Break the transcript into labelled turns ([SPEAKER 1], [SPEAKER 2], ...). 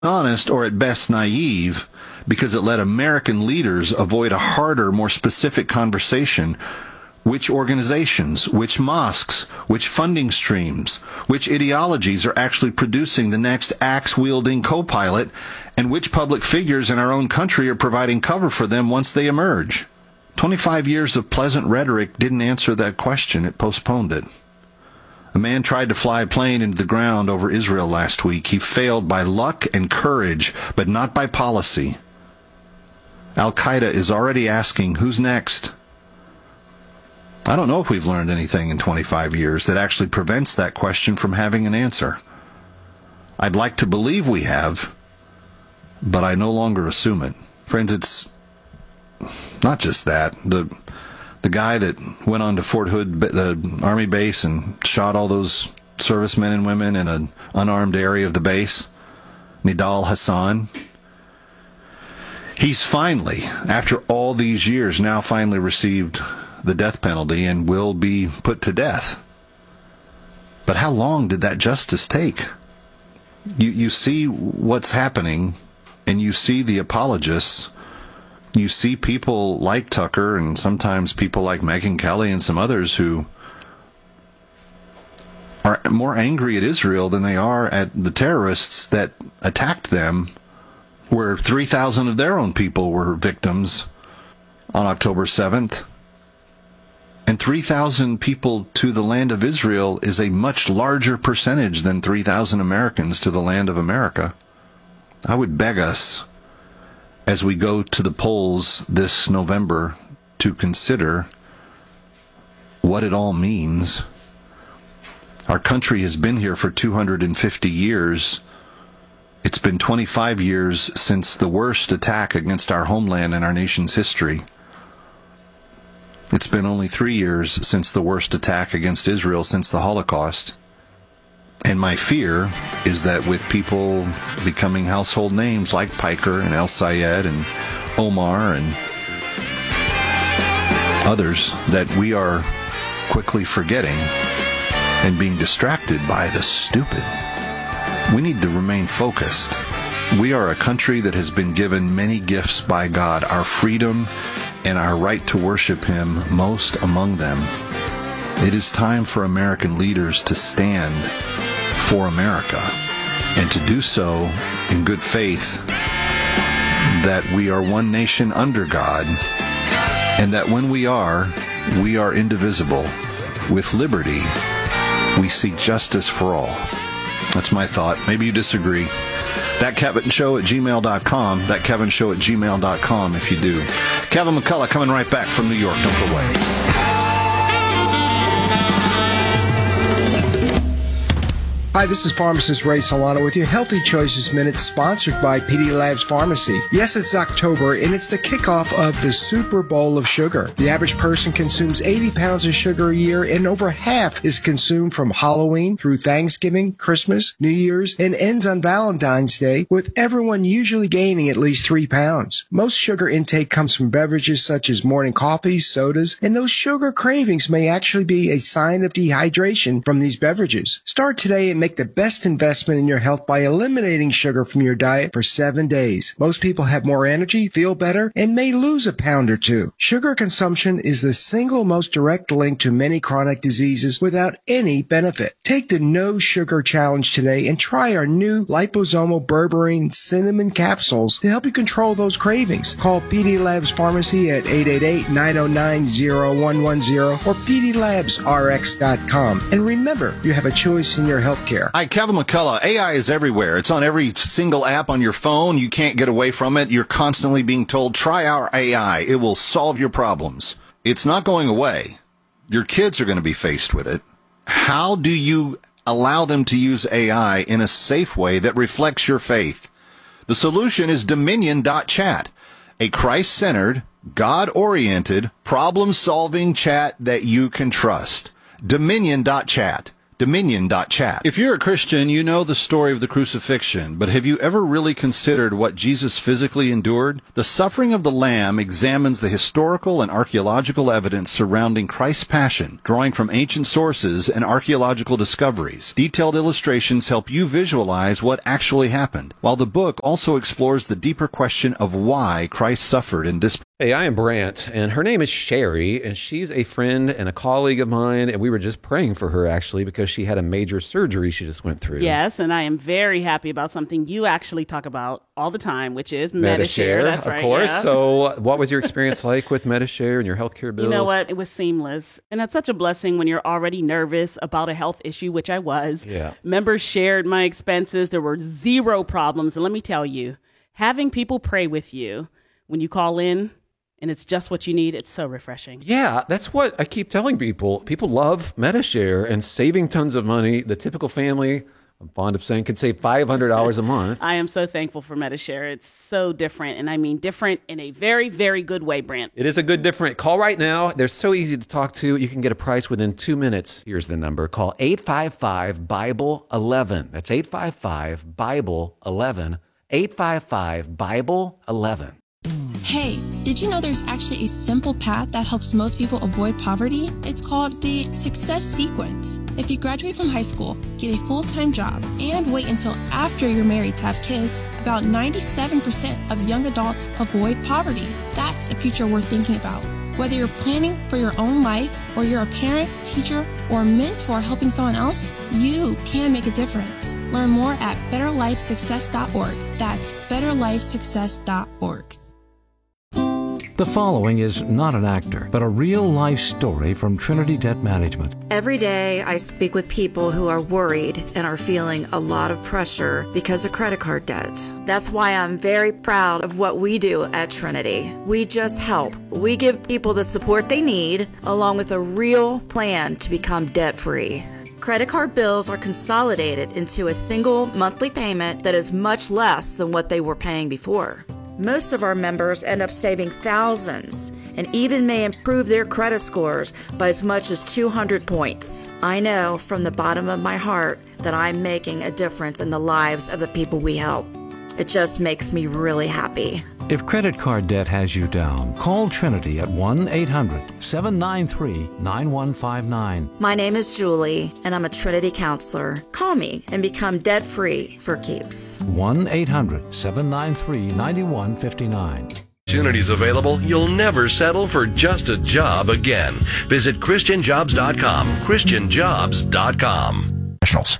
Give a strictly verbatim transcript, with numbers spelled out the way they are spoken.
[SPEAKER 1] honest, or at best naive, because it let American leaders avoid a harder, more specific conversation. Which organizations, which mosques, which funding streams, which ideologies are actually producing the next axe-wielding co-pilot, and which public figures in our own country are providing cover for them once they emerge? twenty-five years of pleasant rhetoric didn't answer that question. It postponed it. A man tried to fly a plane into the ground over Israel last week. He failed by luck and courage, but not by policy. Al-Qaeda is already asking, who's next? I don't know if we've learned anything in twenty-five years that actually prevents that question from having an answer. I'd like to believe we have, but I no longer assume it. Friends, it's not just that. The the guy that went on to Fort Hood, the Army base, and shot all those servicemen and women in an unarmed area of the base, Nidal Hassan, he's finally, after all these years, now finally received the death penalty and will be put to death. But how long did that justice take? You you see what's happening, and you see the apologists. You see people like Tucker, and sometimes people like Megyn Kelly and some others who are more angry at Israel than they are at the terrorists that attacked them, where three thousand of their own people were victims on October seventh. And three thousand people to the land of Israel is a much larger percentage than three thousand Americans to the land of America. I would beg us, as we go to the polls this November, to consider what it all means. Our country has been here for two hundred fifty years. It's been twenty-five years since the worst attack against our homeland in our nation's history. It's been only three years since the worst attack against Israel since the Holocaust. And my fear is that with people becoming household names like Piker and El Sayed and Omar and others, that we are quickly forgetting and being distracted by the stupid. We need to remain focused. We are a country that has been given many gifts by God, our freedom and our right to worship Him, most among them. It is time for American leaders to stand for America, and to do so in good faith, that we are one nation under God, and that when we are, we are indivisible. With liberty, we seek justice for all. That's my thought. Maybe you disagree. That Kevin Show at gmail dot com. That Kevin Show at gmail dot com if you do. Kevin McCullough coming right back from New York. Don't go away.
[SPEAKER 2] Hi, this is pharmacist Ray Solano with your Healthy Choices Minute, sponsored by P D Labs Pharmacy. Yes, it's October, and it's the kickoff of the Super Bowl of sugar. The average person consumes eighty pounds of sugar a year, and over half is consumed from Halloween through Thanksgiving, Christmas, New Year's, and ends on Valentine's Day, with everyone usually gaining at least three pounds. Most sugar intake comes from beverages such as morning coffees, sodas, and those sugar cravings may actually be a sign of dehydration from these beverages. Start today and make the best investment in your health by eliminating sugar from your diet for seven days. Most people have more energy, feel better, and may lose a pound or two. Sugar consumption is the single most direct link to many chronic diseases without any benefit. Take the No Sugar Challenge today and try our new liposomal berberine cinnamon capsules to help you control those cravings. Call P D Labs Pharmacy at eight eight eight, nine oh nine, oh one one oh or P D labs R X dot com. And remember, you have a choice in your health care.
[SPEAKER 1] Hi, Kevin McCullough. A I is everywhere. It's on every single app on your phone. You can't get away from it. You're constantly being told, try our A I. It will solve your problems. It's not going away. Your kids are going to be faced with it. How do you allow them to use A I in a safe way that reflects your faith? The solution is Dominion dot chat, a Christ-centered, God-oriented, problem-solving chat that you can trust. Dominion dot chat. dominion dot chat. If you're a Christian, you know the story of the crucifixion, but have you ever really considered what Jesus physically endured? The Suffering of the Lamb examines the historical and archaeological evidence surrounding Christ's passion, drawing from ancient sources and archaeological discoveries. Detailed illustrations help you visualize what actually happened, while the book also explores the deeper question of why Christ suffered in this.
[SPEAKER 3] Hey, I am Brant, and her name is Sherry, and she's a friend and a colleague of mine, and we were just praying for her, actually, because she had a major surgery she just went through.
[SPEAKER 4] Yes, and I am very happy about something you actually talk about all the time, which is Medi-Share. That's
[SPEAKER 3] of
[SPEAKER 4] right,
[SPEAKER 3] course.
[SPEAKER 4] yeah.
[SPEAKER 3] So what was your experience like with Medi-Share and your healthcare bills?
[SPEAKER 4] You know what? It was seamless, and that's such a blessing when you're already nervous about a health issue, which I was.
[SPEAKER 3] Yeah.
[SPEAKER 4] Members shared my expenses. There were zero problems, and let me tell you, having people pray with you when you call in, and it's just what you need, it's so refreshing.
[SPEAKER 3] Yeah, that's what I keep telling people. People love Medi-Share and saving tons of money. The typical family, I'm fond of saying, could save five hundred dollars a month.
[SPEAKER 4] I am so thankful for Medi-Share. It's so different, and I mean different in a very, very good way, Brant.
[SPEAKER 3] It is a good different. Call right now. They're so easy to talk to. You can get a price within two minutes. Here's the number. Call eight five five, Bible eleven. That's eight five five, Bible eleven. eight five five, Bible eleven.
[SPEAKER 5] Hey, did you know there's actually a simple path that helps most people avoid poverty? It's called the Success Sequence. If you graduate from high school, get a full-time job, and wait until after you're married to have kids, about ninety-seven percent of young adults avoid poverty. That's a future worth thinking about. Whether you're planning for your own life, or you're a parent, teacher, or mentor helping someone else, you can make a difference. Learn more at better life success dot org. That's better life success dot org.
[SPEAKER 6] The following is not an actor, but a real-life story from Trinity Debt Management.
[SPEAKER 7] Every day I speak with people who are worried and are feeling a lot of pressure because of credit card debt. That's why I'm very proud of what we do at Trinity. We just help. We give people the support they need, along with a real plan to become debt-free. Credit card bills are consolidated into a single monthly payment that is much less than what they were paying before. Most of our members end up saving thousands and even may improve their credit scores by as much as two hundred points. I know from the bottom of my heart that I'm making a difference in the lives of the people we help. It just makes me really happy.
[SPEAKER 6] If credit card debt has you down, call Trinity at one eight hundred, seven nine three, nine one five nine.
[SPEAKER 7] My name is Julie, and I'm a Trinity counselor. Call me and become debt-free for keeps.
[SPEAKER 6] one eight hundred, seven nine three, nine one five nine.
[SPEAKER 8] Opportunities available. You'll never settle for just a job again. Visit Christian Jobs dot com. Christian Jobs dot com.